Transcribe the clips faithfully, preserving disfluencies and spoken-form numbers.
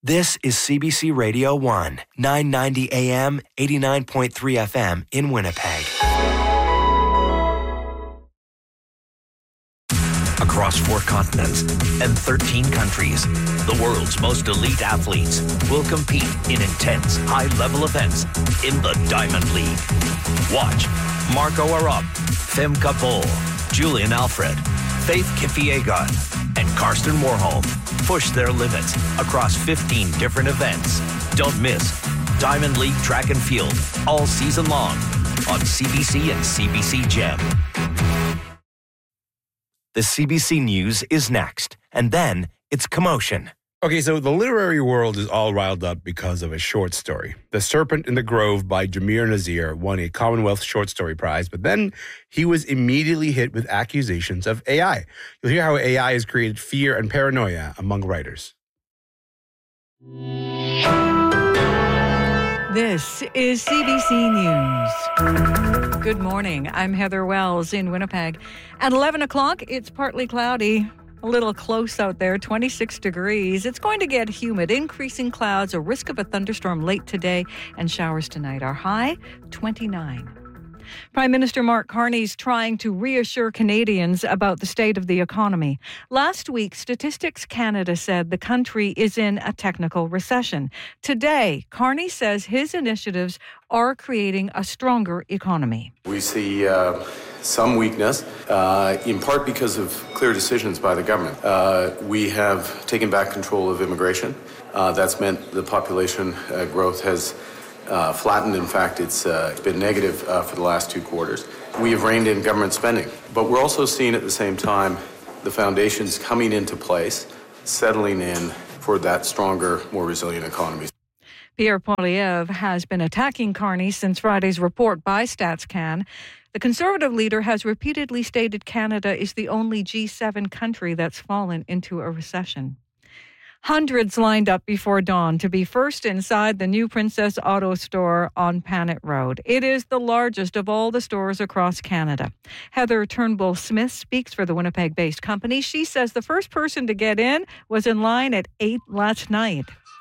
This is C B C Radio one, nine ninety A M, eighty-nine point three F M in Winnipeg. Across four continents and thirteen countries, the world's most elite athletes will compete in intense, high-level events in the Diamond League. Watch Marco Arop, Femke Bol, Julian Alfred, Faith Kipyegon, and Karsten Warholm push their limits across fifteen different events. Don't miss Diamond League Track and Field all season long on C B C and C B C Gem. The C B C News is next, and then it's commotion. Okay, so the literary world is all riled up because of a short story. The Serpent in the Grove by Jameer Nazir won a Commonwealth Short Story Prize, but then he was immediately hit with accusations of A I. You'll hear how A I has created fear and paranoia among writers. This is C B C News. Good morning. I'm Heather Wells in Winnipeg. At eleven o'clock, it's partly cloudy. A little close out there, twenty-six degrees. It's going to get humid, increasing clouds, a risk of a thunderstorm late today, and showers tonight. Our high, twenty-nine. Prime Minister Mark Carney's trying to reassure Canadians about the state of the economy. Last week, Statistics Canada said the country is in a technical recession. Today, Carney says his initiatives are creating a stronger economy. We see uh, some weakness, uh, in part because of clear decisions by the government. Uh, we have taken back control of immigration. Uh, that's meant the population uh, growth has Uh, flattened. In fact, it's uh, been negative uh, for the last two quarters. We have reined in government spending, but we're also seeing at the same time the foundations coming into place, settling in for that stronger, more resilient economy. Pierre Poilievre has been attacking Carney since Friday's report by StatsCan. The Conservative leader has repeatedly stated Canada is the only G seven country that's fallen into a recession. Hundreds lined up before dawn to be first inside the new Princess Auto store on Panet Road. It is the largest of all the stores across Canada. Heather Turnbull-Smith speaks for the Winnipeg-based company. She says the first person to get in was in line at eight last night.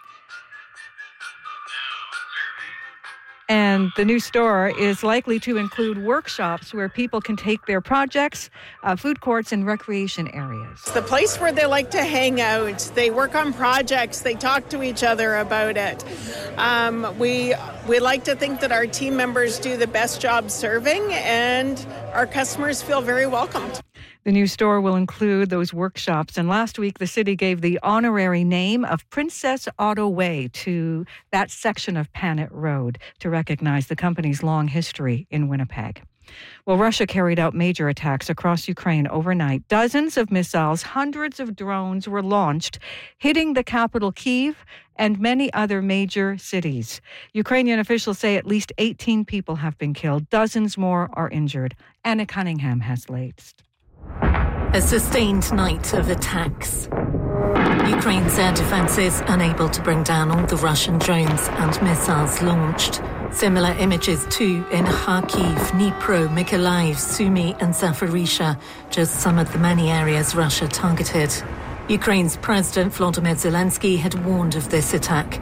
And the new store is likely to include workshops where people can take their projects, uh, food courts, and recreation areas. The place where they like to hang out. They work on projects. They talk to each other about it. Um, we we like to think that our team members do the best job serving, and our customers feel very welcomed. The new store will include those workshops. And last week, the city gave the honorary name of Princess Auto Way to that section of Panet Road to recognize the company's long history in Winnipeg. Well, Russia carried out major attacks across Ukraine overnight. Dozens of missiles, hundreds of drones were launched, hitting the capital Kyiv and many other major cities. Ukrainian officials say at least eighteen people have been killed. Dozens more are injured. Anna Cunningham has latest. A sustained night of attacks. Ukraine's air defences unable to bring down all the Russian drones and missiles launched. Similar images too in Kharkiv, Dnipro, Mykolaiv, Sumy and Zaporizhzhia, just some of the many areas Russia targeted. Ukraine's President Volodymyr Zelensky had warned of this attack.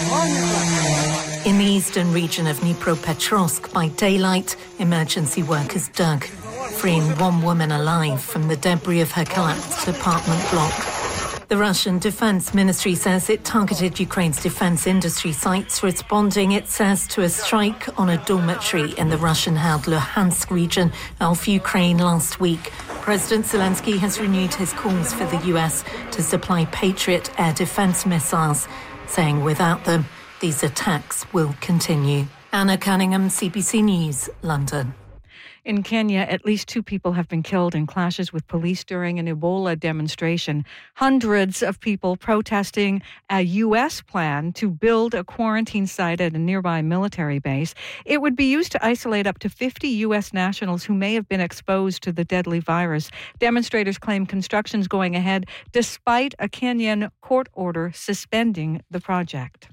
In the eastern region of Dnipropetrovsk, by daylight, emergency workers dug, freeing one woman alive from the debris of her collapsed apartment block. The Russian Defense Ministry says it targeted Ukraine's defense industry sites, responding, it says, to a strike on a dormitory in the Russian-held Luhansk region of Ukraine last week. President Zelensky has renewed his calls for the U S to supply Patriot air defense missiles, saying without them, these attacks will continue. Anna Cunningham, C B C News, London. In Kenya, at least two people have been killed in clashes with police during an Ebola demonstration. Hundreds of people protesting a U S plan to build a quarantine site at a nearby military base. It would be used to isolate up to fifty U S nationals who may have been exposed to the deadly virus. Demonstrators claim construction's going ahead despite a Kenyan court order suspending the project.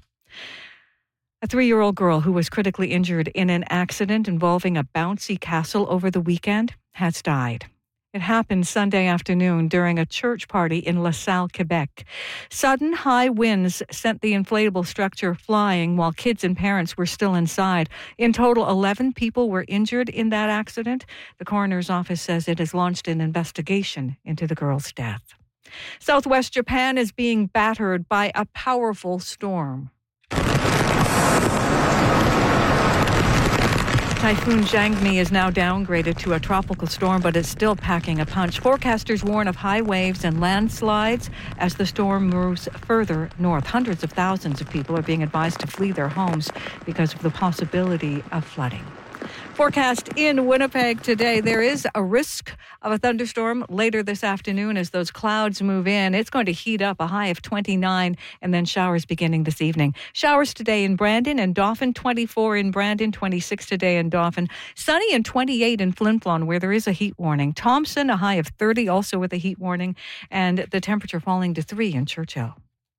A three-year-old girl who was critically injured in an accident involving a bouncy castle over the weekend has died. It happened Sunday afternoon during a church party in LaSalle, Quebec. Sudden high winds sent the inflatable structure flying while kids and parents were still inside. In total, eleven people were injured in that accident. The coroner's office says it has launched an investigation into the girl's death. Southwest Japan is being battered by a powerful storm. Typhoon Jangmi is now downgraded to a tropical storm, but it's still packing a punch. Forecasters warn of high waves and landslides as the storm moves further north. Hundreds of thousands of people are being advised to flee their homes because of the possibility of flooding. Forecast in Winnipeg today. There is a risk of a thunderstorm later this afternoon as those clouds move in. It's going to heat up, a high of twenty-nine, and then showers beginning this evening. Showers today in Brandon and Dauphin, twenty-four in Brandon, twenty-six today in Dauphin. Sunny and twenty-eight in Flin Flon, where there is a heat warning. Thompson, a high of thirty, also with a heat warning, and the temperature falling to three in Churchill.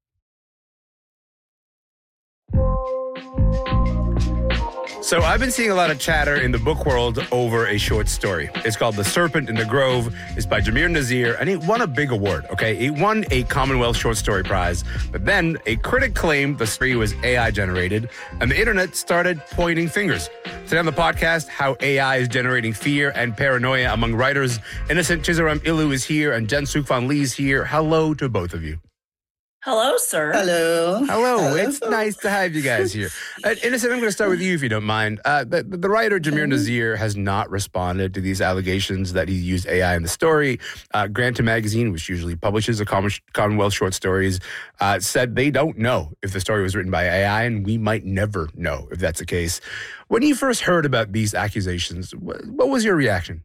So I've been seeing a lot of chatter in the book world over a short story. It's called The Serpent in the Grove. It's by Jameer Nazir, and it won a big award, okay? It won a Commonwealth Short Story Prize, but then a critic claimed the story was A I generated, and the internet started pointing fingers. Today on the podcast, how A I is generating fear and paranoia among writers. Innocent Chizaram Ilu is here, and Jen Sukvan Lee is here. Hello to both of you. Hello, sir. Hello. Hello. Hello. It's nice to have you guys here. Uh, Innocent, I'm going to start with you if you don't mind. Uh, the, the writer, Jameer Nazir, has not responded to these allegations that he used A I in the story. Uh, Grantham Magazine, which usually publishes a Commonwealth short stories, uh, said they don't know if the story was written by A I, and we might never know if that's the case. When you first heard about these accusations, what, what was your reaction?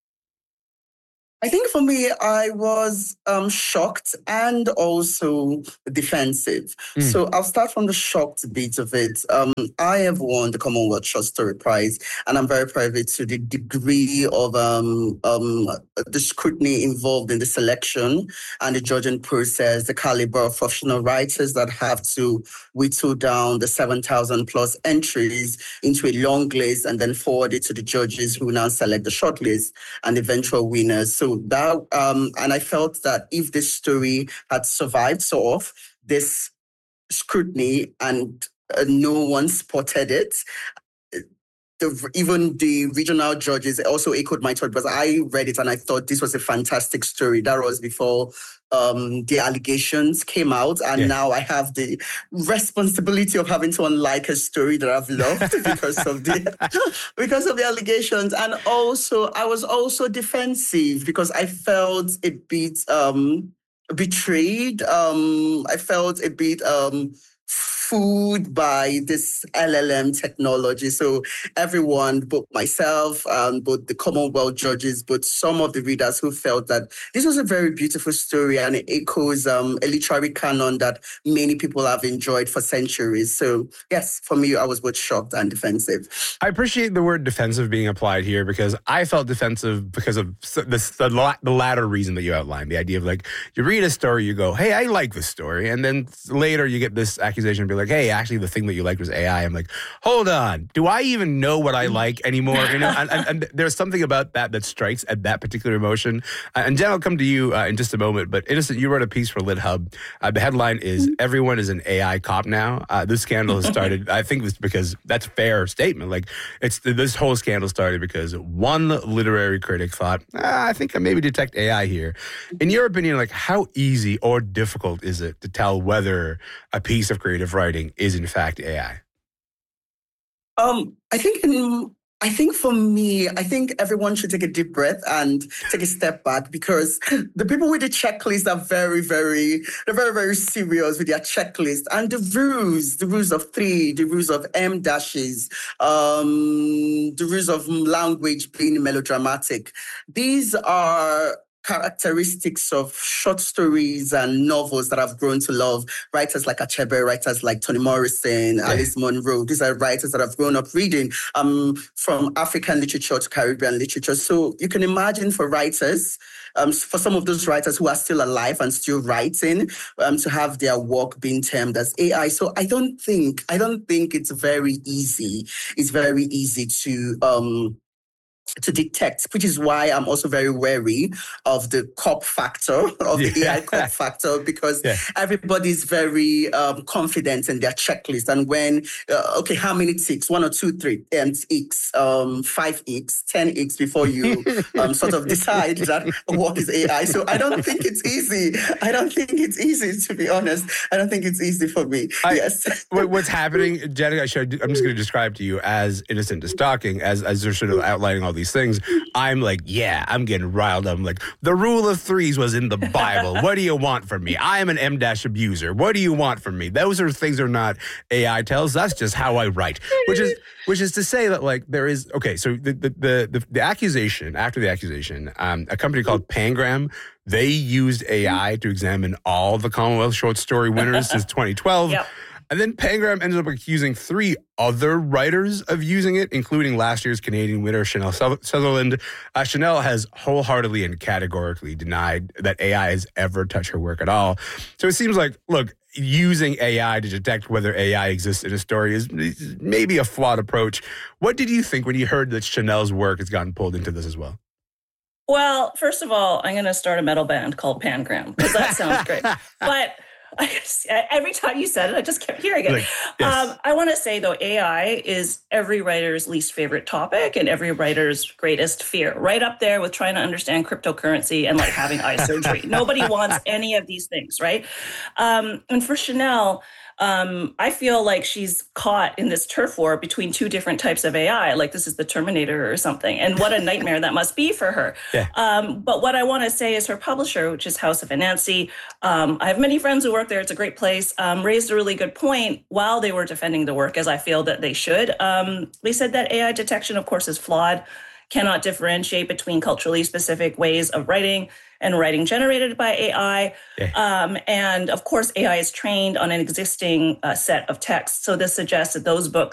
I think for me, I was um, shocked and also defensive. Mm. So I'll start from the shocked bit of it. Um, I have won the Commonwealth Short Story Prize, and I'm very proud of it to the degree of um, um, the scrutiny involved in the selection and the judging process, the caliber of professional writers that have to whittle down the seven thousand plus entries into a long list and then forward it to the judges who now select the short list and eventual winners. So that, um, and I felt that if this story had survived sort of this scrutiny and uh, no one spotted it, the, even the regional judges also echoed my thought, because I read it and I thought this was a fantastic story. That was before um, the allegations came out, and yeah. now I have the responsibility of having to unlike a story that I've loved because of the because of the allegations. And also, I was also defensive because I felt a bit um, betrayed. Um, I felt a bit um, fooled by this L L M technology. So everyone, both myself, um, both the Commonwealth judges, but some of the readers who felt that this was a very beautiful story and it echoes um, a literary canon that many people have enjoyed for centuries. So yes, for me, I was both shocked and defensive. I appreciate the word defensive being applied here because I felt defensive because of the, the, the latter reason that you outlined, the idea of like, you read a story, you go, hey, I like this story. And then later you get this accusation be like, hey, actually the thing that you liked was A I. I'm like, hold on, do I even know what I like anymore? You know, and, and, and there's something about that that strikes at that particular emotion. Uh, and Jen, I'll come to you uh, in just a moment, but Innocent, you wrote a piece for LitHub. Uh, the headline is, everyone is an A I cop now. Uh, this scandal has started, I think it's because that's a fair statement. Like, it's this whole scandal started because one literary critic thought, ah, I think I maybe detect A I here. In your opinion, like, how easy or difficult is it to tell whether a piece of creative writing is in fact A I? Um, I think in, I think for me, I think everyone should take a deep breath and take a step back, because the people with the checklist are very, very, they're very, very serious with their checklist. And the rules, the rules of three, the rules of M dashes, um, the rules of language being melodramatic. These are characteristics of short stories and novels that I've grown to love. Writers like Achebe, writers like Toni Morrison, yeah. Alice Munro. These are writers that I've grown up reading um, from African literature to Caribbean literature. So you can imagine for writers, um, for some of those writers who are still alive and still writing, um, to have their work being termed as A I. So I don't think, I don't think it's very easy. It's very easy to... Um, to detect, which is why I'm also very wary of the cop factor, of the Yeah. A I cop factor, because Yeah. everybody's very um, confident in their checklist. And when, uh, okay, how many ticks? One or two, three, um, X, um, five X, ten X before you um, sort of decide that what is A I. So I don't think it's easy. I don't think it's easy, to be honest. I don't think it's easy for me. I- yes. what, what's happening, Janet, I should, I'm just going to describe to you as innocent to stalking, as, as they're sort of outlining all these things. I'm like, yeah, I'm getting riled up. I'm like, the rule of threes was in the Bible. What do you want from me? I am an M-dash abuser. What do you want from me? Those are things that are not A I tells. That's just how I write. Which is which is to say that, like, there is, okay, so the the the, the, the accusation, after the accusation, um, a company called Pangram, they used A I to examine all the Commonwealth short story winners since twenty twelve. Yep. And then Pangram ended up accusing three other writers of using it, including last year's Canadian winner, Chanel Sutherland. Uh, Chanel has wholeheartedly and categorically denied that A I has ever touched her work at all. So it seems like, look, using A I to detect whether A I exists in a story is is maybe a flawed approach. What did you think when you heard that Chanel's work has gotten pulled into this as well? Well, first of all, I'm going to start a metal band called Pangram because that sounds great. But I just, every time you said it, I just kept hearing it. Like, yes. um, I want to say, though, A I is every writer's least favorite topic and every writer's greatest fear, right up there with trying to understand cryptocurrency and like having eye surgery. Nobody wants any of these things, right? Um, and for Chanel, um, I feel like she's caught in this turf war between two different types of A I, like this is the Terminator or something. And what a nightmare that must be for her. Yeah. Um, but what I want to say is her publisher, which is House of Anansi, um, I have many friends who work there. It's a great place, um, raised a really good point while they were defending the work, as I feel that they should. Um, they said that A I detection, of course, is flawed, cannot differentiate between culturally specific ways of writing and writing generated by A I. Yeah. Um, and of course, A I is trained on an existing uh, set of texts. So this suggests that those books